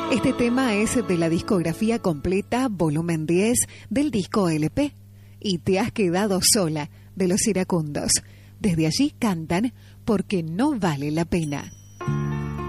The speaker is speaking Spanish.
Este tema es de la discografía completa, volumen 10, del disco LP. Y Te has quedado sola, de Los Iracundos. Desde allí cantan Porque no vale la pena.